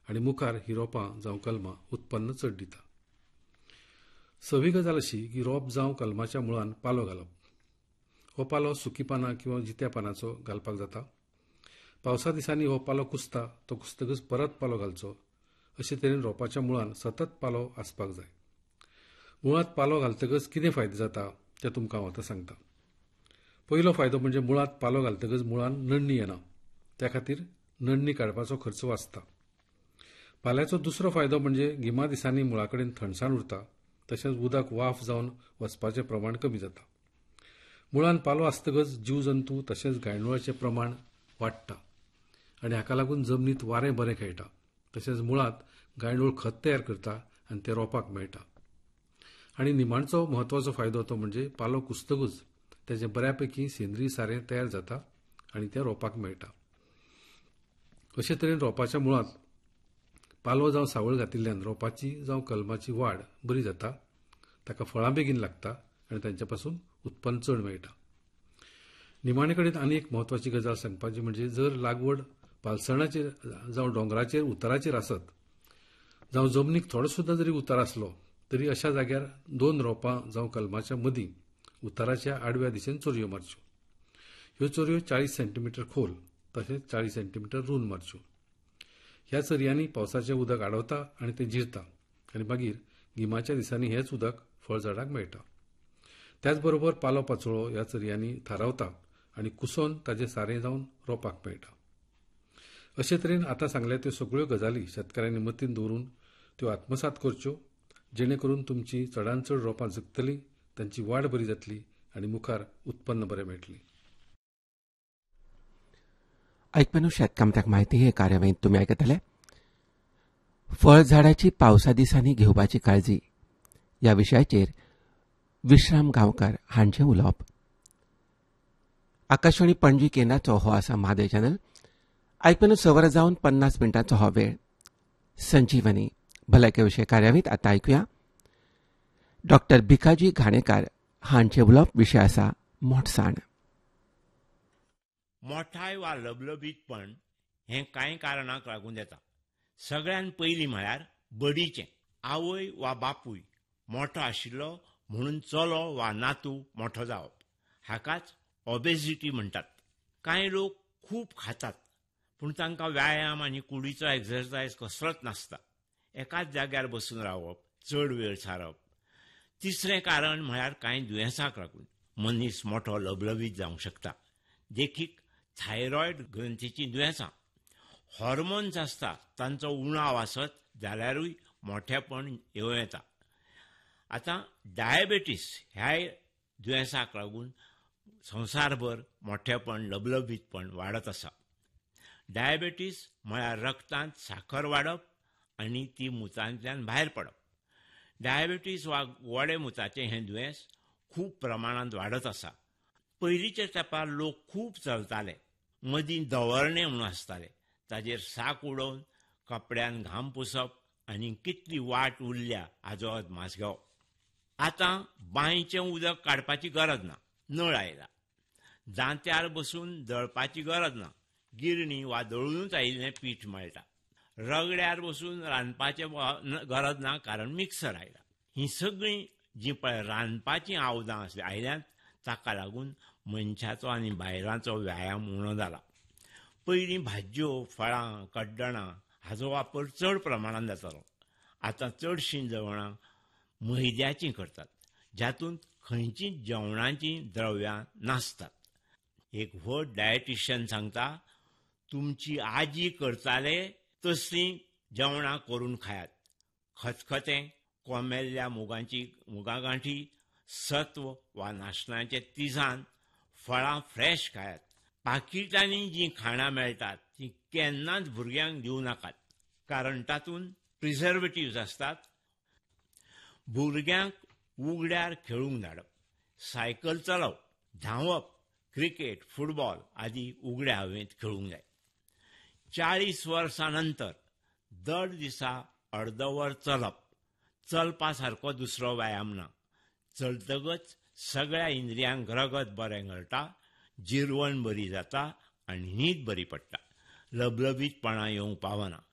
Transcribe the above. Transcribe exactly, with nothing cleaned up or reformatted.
आनी मुखार ही रोपां जावं कलमां उत्पन्न चड दिता. सवी गजाल अशी की रोप जावं कलमाच्या मुळान पालो घालप. हो पालो सुकी पानां किंवा जित्या पानांचो घालपाक जाता. पावसा दिसांनी हो पालो कुसता, तो कुसतकच परत पालो घालचो. अशे तरेन रोपाच्या मुळान सतत पालो आसपाक जाय. मुळांत पालो घालतकच कितें फायदो जाता तें तुमकां हांव आतां सांगता. पयलो फायदो म्हणजे मुळांत पालो घालतकच मुळान नडणी येना, त्या खातीर नडणी काडपाचो खर्च वाचता. पाल्याचो दुसरो फायदो म्हणजे गिमा दिसांनी मुळा कडेन थंडसाण उरता, तशेंच उदक वाफ जावन वचपाचें प्रमाण कमी जाता. मुळान पालो आसतकच जीव जंतू तशेंच गांयडोळाचें प्रमाण वाडटा आनी हाका लागून जमनींत वारें बरें खेळटा. तशेंच मुळांत गांयडोळ खत तयार करता आनी तें रोपाक मेळटा. आनी निमाणचो म्हत्वाचो फायदो तो म्हणजे पालो कुसतकच तेजें बऱ्यापैकी सेंद्रीय सारें तयार जाता आनी तें रोपाक मेळटा. अशे तरेन रोपाच्या मुळांत पालो जावं सावळ घातिल्ल्यान रोपाची जावं कलमाची वाड बरी जाता, ताका फळां बेगीन लागता आनी तांचे पासून उत्पन्न चड मेळटा. निमाणे कडेन आनी एक म्हत्वाची गजाल सांगपाची म्हणजे जर लागवड पालसणाचेर जावं डोंगराचेर उताराचेर आसत, जावं जमनीक थोडो सुद्दां जरी उतार आसलो तरी अशा जाग्यार दोन रोपां जावं कलमाच्या मदीं उताराच्या आडव्या दिशेन चोरयो मारच्यो. ह्यो चोरयो चाळीस सेंटीमीटर खोल तशेंच चाळीस सेंटीमीटर रूंद मारच्यो. ह्या चरयांनी पावसाचें उदक आडवता आनी तें जिरता आनी मागीर गिमाच्या दिसांनी हेंच उदक फळझाडाक मेळटा. त्याच बरोबर पालो पाचोळो ह्या चरयांनी थारावता आनी कुसोन ताजें सारें जावन रोपाक मेळटा. अशे तरेन आतां सांगल्या त्यो सगळ्यो गजाली शेतकाऱ्यांनी मतींत दवरून त्यो आत्मसात करच्यो, जेणे करून तुमची चडांत चड रोपां जगतलीं, तांची वाड बरी जातली आनी मुखार उत्पन्न बरें मेळटलें. ऐकपणू शेतकामत्याक म्हायती हे कार्यावळींत तुमी आयकतले. फळझाडाची पावसा दिसांनी घेवपाची काळजी ह्या विशयाचेर विश्राम गांवकार हांचें उलोवप. आकाशवाणी पणजी केंद्राचो हो आसा म्हादय चॅनल. ऐकपणू सवर जावन पन्नास मिनटांचो हो वेळ. संजीवनी भलायके विशय कार्यावळींत आतां आयकुया डॉक्टर भिकाजी घाणेकार हांचें उलोवप. विशय आसा मोठसाण. मोठाय वा लबलबीतपण हें कांय कारणांक लागून येता. सगळ्यान पयलीं म्हळ्यार बडीचें. आवय वा बापूय मोठो आशिल्लो म्हणून चलो वा नातू मोठो जावप, हाकाच ओबेसिटी म्हणटात. कांय लोक खूब खातात पूण तांकां व्यायाम आनी कुडीचो एक्सरसायज कसलोच नासता. एकाच जाग्यार बसून रावप, चड वेळ सारप. तिसरें कारण म्हळ्यार कांय दुयेंसांक लागून मनीस मोठो लबलबीत जावंक शकता. देखीक थायरॉयड ग्रंथीची दुयेंसां, हॉर्मोन्स आसता तांचो उणाव आसत जाल्यारूय मोठेपण येवं येता. आतां डायबेटीस ह्या दुयेंसाक लागून संवसारभर मोठेपण लबलबीतपण वाडत आसा. डायबेटीस म्हळ्यार रगतांत साखर वाडप आनी ती मुतांतल्यान भायर पडप. डायबेटीस वा गोडे मुताचें हें दुयेंस खूब प्रमाणांत वाडत आसा. पयलींच्या तेंपार लोक खूब चलताले, मदीं दवरणे म्हणून आसताले, ताजेर साक उडोवन कपड्यान घाम पुसप आनी कितली वाट उरल्या हाचो अदमास घेवप. आतां बांयचें उदक काडपाची गरज ना, नळ आयला. जांत्यार बसून दळपाची गरज ना, गिरणी वा दळूनच आयिल्लें पीठ मेळटा. रगड्यार बसून रांदपाचें गरज ना कारण मिक्सर आयला. ही सगळीं जीं पळय रांदपाचीं आवदां आयल्यांत ताका लागून मनशाचो आनी बायलांचो व्यायाम उणो जाला. पयलीं भाज्यो, फळां, कड्डणां हाचो वापर चड प्रमाणांत जातालो. आतां चडशीं जेवणां मैद्याचीं करतात, जातूंत खंयचींच जेवणाचीं द्रव्यां नासतात. एक व्हड डायटिशियन सांगता, तुमची आजी करताले तसलीं जेवणां करून खायात. खतखतें, कोमेल्ल्या मुगांची मुगा गांठी, सत्व वा नाशनाचें तिझान, फळां फ्रेश खायात. पाकिटांनी जीं खाणां मेळटात तीं केन्नाच भुरग्यांक दिवं नाकात, कारण तातूंत प्रिझर्वेटिव्स आसतात. भुरग्यांक उगड्यार खेळूंक धाडप, सायकल चलोवप, धांवप, क्रिकेट, फुटबॉल आदी उगड्या हवेंत खेळूंक जाय. चाळीस वर्सां नंतर दर दिसा अर्द वर चलप. चलपा सारको दुसरो व्यायाम ना. चलतगच सगळ्या इंद्रियांक रगत बरें घडटा, जिरवण बरी जाता आनी न्हीद बरी पडटा. लबलबीतपणां येवंक पावना.